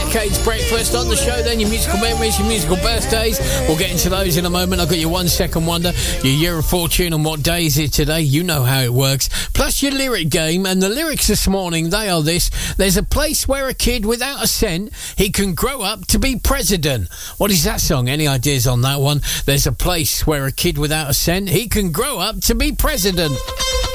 Kate's Breakfast on the show, then your musical memories, your musical birthdays. We'll get into those in a moment. I've got your 1 second wonder, your year of fortune, and what day is it today. You know how it works. Plus your lyric game, and the lyrics this morning, they are this: there's a place where a kid without a cent, he can grow up to be president. What is that song? Any ideas on that one? There's a place where a kid without a cent, he can grow up to be president.